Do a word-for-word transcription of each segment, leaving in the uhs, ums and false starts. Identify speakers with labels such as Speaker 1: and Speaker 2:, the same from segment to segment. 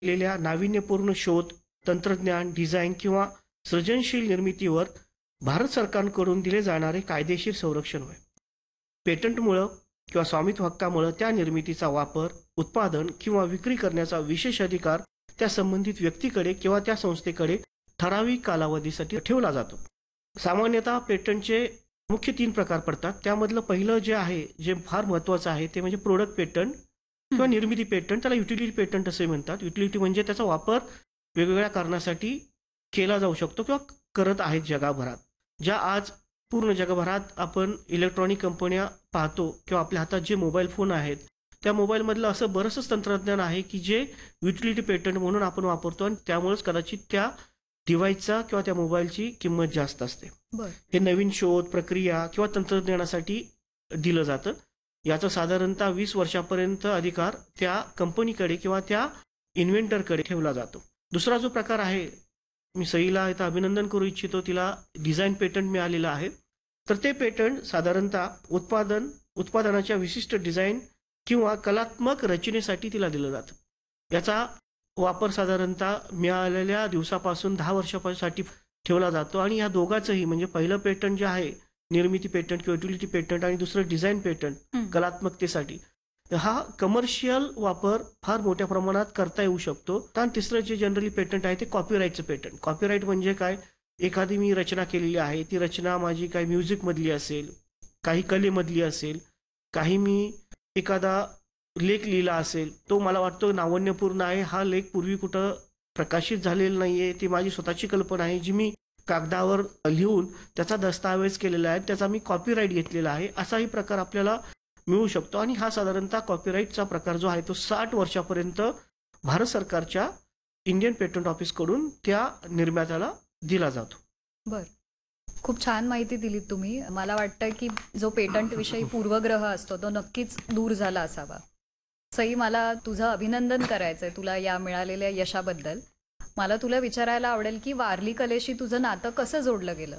Speaker 1: केलेल्या नाविन्यपूर्ण शोध, तंत्रज्ञान, डिझाइन किंवा सृजनशील निर्मितीवर भारत सरकारकडून दिले जाणारे कायदेशीर संरक्षण होय. पेटंटमुळं किंवा स्वामित्व हक्कामुळं त्या निर्मितीचा वापर, उत्पादन किंवा विक्री करण्याचा विशेष अधिकार त्या संबंधित व्यक्तीकडे किंवा त्या संस्थेकडे ठराविक कालावधीसाठी ठेवला जातो. सामान्यतः पेटंटचे मुख्य तीन प्रकार पडतात. त्यामधलं पहिलं जे आहे, जे फार महत्त्वाचं आहे, ते म्हणजे प्रोडक्ट पेटंट किंवा निर्मिती पेटंट. त्याला युटिलिटी पेटंट असे म्हणतात. युटिलिटी म्हणजे त्याचा वापर वेगवेगळ्या कारणासाठी केला जाऊ शकतो किंवा करत आहेत जगभरात. ज्या आज पूर्ण जगभरात आपण इलेक्ट्रॉनिक कंपन्या पाहतो किंवा आपल्या हातात जे मोबाईल फोन आहेत, त्या मोबाईलमधलं असं बरंचसं तंत्रज्ञान आहे की जे युटिलिटी पेटंट म्हणून आपण वापरतो आणि त्यामुळेच कदाचित त्या डिव्हाइसचा किंवा त्या मोबाईलची किंमत जास्त असते. हे नवीन शोध, प्रक्रिया किंवा तंत्रज्ञानासाठी दिलं जातं. याचा साधारणतः वीस वर्षापर्यंत अधिकार त्या कंपनीकडे किंवा त्या इन्व्हेंटरकडे ठेवला जातो. दुसरा जो प्रकार आहे, मी सईला इथं अभिनंदन करू इच्छितो, तिला डिझाईन पेटंट मिळालेलं आहे. तर ते पेटंट साधारणतः उत्पादन उत्पादनाच्या विशिष्ट डिझाईन किंवा कलात्मक रचनेसाठी तिला दिलं जातं. याचा वापर साधारणतः मिळालेल्या दिवसापासून दहा वर्षासाठी ठेवला जातो आणि या दोघांचंही म्हणजे पहिलं पेटंट जे आहे निर्मिती पेटंट किंवा युटिलिटी पेटंट आणि दुसरं डिझाईन पेटंट कलात्मकतेसाठी, हा कमर्शियल वापर फार मोठ्या प्रमाणात करता येऊ शकतो. आणि तिसरं जे जनरली पेटंट आहे ते कॉपीराईटचं पेटंट. कॉपीराईट म्हणजे काय, एखादी मी रचना केलेली आहे, ती रचना माझी काही म्युझिकमधली असेल, काही कलेमधली असेल, काही मी एखादा लेख लिहिला असेल, तो मला वाटतो नाविन्यपूर्ण आहे, हा लेख पूर्वी कुठं प्रकाशित झालेला नाहीये, ती माझी स्वतःची कल्पना आहे जी मी कागदावर लिहून त्याचा दस्तावेज केलेला आहे, त्याचा मी कॉपीराईट घेतलेला आहे, असाही प्रकार आपल्याला मिळू शकतो. आणि हा साधारणतः कॉपीराईटचा प्रकार जो आहे तो साठ वर्षापर्यंत भारत सरकारच्या इंडियन पेटंट ऑफिसकडून त्या निर्मात्याला दिला जातो.
Speaker 2: बर, खूप छान माहिती दिली तुम्ही. मला वाटतं की जो पेटंट विषयी पूर्वग्रह असतो तो नक्कीच दूर झाला असावा. सई, मला तुझं अभिनंदन करायचंय तुला या मिळालेल्या यशाबद्दल. मला तुला विचारायला आवडेल की वारली कलेशी तुझं नातं कसं जोडलं गेलं?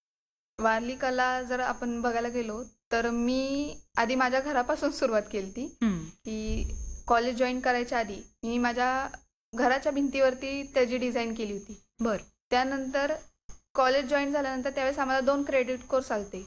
Speaker 3: वारली कला जर आपण बघायला गेलो तर मी आधी माझ्या घरापासून सुरुवात केली ती की कॉलेज जॉईन करायच्या आधी मी माझ्या घराच्या भिंतीवरती त्याची डिझाईन केली होती.
Speaker 2: बर.
Speaker 3: त्यानंतर कॉलेज जॉईन झाल्यानंतर त्यावेळेस आम्हाला दोन क्रेडिट कोर्स आलते,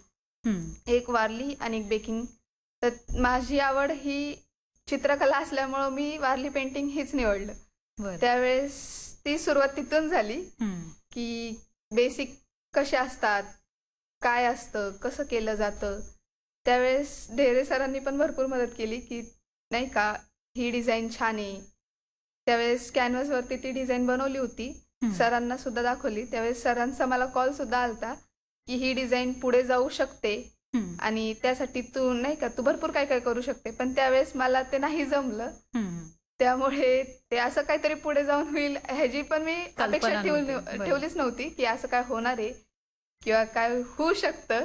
Speaker 3: एक वारली आणि एक बेकिंग. तर माझी आवड ही चित्रकला असल्यामुळं मी वारली पेंटिंग हीच निवडलं. त्यावेळेस ती सुरुवात तिथून झाली की बेसिक कसे असतात, काय असतं, कसं केलं जातं. त्यावेळेस ढेरे सरांनी पण भरपूर मदत केली की नाही का ही डिझाईन छान आहे. त्यावेळेस कॅनव्हासवरती ती डिझाईन बनवली होती, सरांना सुद्धा दाखवली. त्यावेळेस सरांचा मला कॉल सुद्धा आलता की ही डिझाईन पुढे जाऊ शकते आणि त्यासाठी तू नाही का तू भरपूर काय काय करू शकते. पण त्यावेळेस मला ते नाही जमलं, त्यामुळे ते असं काहीतरी पुढे जाऊन होईल ह्याची पण मी अपेक्षा ठेवलीच नव्हती की असं काय होणार आहे किंवा काय होऊ शकतं.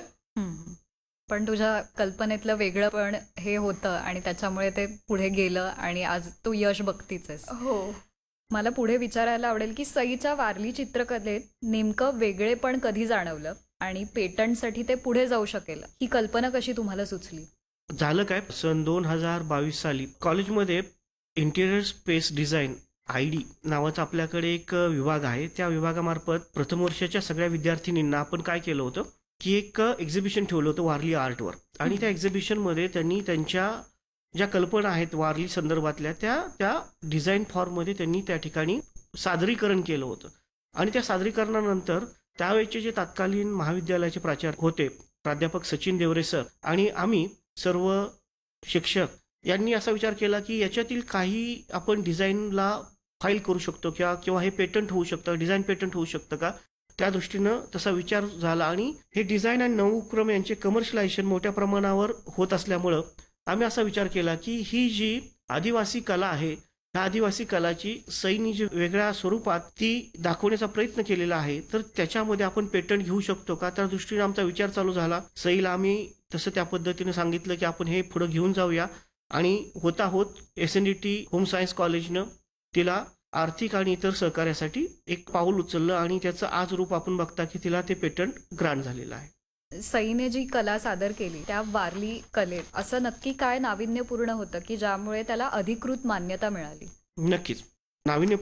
Speaker 2: पण तुझ्या कल्पनेतलं वेगळं पण हे होतं आणि त्याच्यामुळे ते पुढे गेलं आणि आज तू यश बघतीच आहेस.
Speaker 3: हो.
Speaker 2: मला पुढे विचारायला आवडेल की सईच्या वारली चित्रकलेत नेमकं वेगळेपण कधी जाणवलं आणि पेटंटसाठी ते पुढे जाऊ शकेल ही कल्पना कशी तुम्हाला सुचली?
Speaker 1: झालं काय, सन दोन हजार बावीस साली कॉलेजमध्ये interior space design I D नावाचा आपल्याकडे एक विभाग आहे. त्या विभागामार्फत प्रथम वर्षाच्या सगळ्या विद्यार्थिनींना आपण काय केलं होतं की एक एक्झिबिशन ठेवलं होतं वारली आर्टवर. आणि त्या एक्झिबिशनमध्ये त्यांनी त्यांच्या ज्या कल्पना आहेत वारली संदर्भातल्या त्या त्या डिझाईन फॉर्ममध्ये त्यांनी त्या ठिकाणी सादरीकरण केलं होतं. आणि त्या सादरीकरणानंतर त्यावेळेचे जे तत्कालीन महाविद्यालयाचे प्राचार्य होते प्राध्यापक सचिन देवरे सर आणि आम्ही सर्व शिक्षक यांनी असा विचार केला की याच्यातील काही आपण डिझाईनला फाईल करू शकतो किंवा किंवा हे पेटंट होऊ शकतं, डिझाईन पेटंट होऊ शकतं का. त्या दृष्टीनं तसा विचार झाला आणि हे डिझाईन आणि नवउपक्रम यांचे कमर्शियलायझेशन मोठ्या प्रमाणावर होत असल्यामुळं आम्ही असा विचार केला की ही जी आदिवासी कला आहे, ह्या आदिवासी कलाची सईनी जी वेगळ्या स्वरूपात ती दाखवण्याचा प्रयत्न केलेला आहे, तर त्याच्यामध्ये आपण पेटंट घेऊ शकतो का. त्या दृष्टीने आमचा विचार चालू झाला. सईला आम्ही तसं त्या पद्धतीने सांगितलं की आपण हे पुढे घेऊन जाऊया. आणि होता होत S N D T home science कॉलेजनं तिला आर्थिक आणि इतर सहकार्यासाठी एक पाऊल उचललं आणि त्याचं आज रूप आपण बघता की तिला ते पेटंट ग्रांट झालेलं आहे.
Speaker 2: सईने जी कला सादर केली त्या वारली कलेत असं नक्की काय नाविन्यपूर्ण होतं की ज्यामुळे त्याला अधिकृत मान्यता मिळाली?
Speaker 1: नक्कीच नाविन्य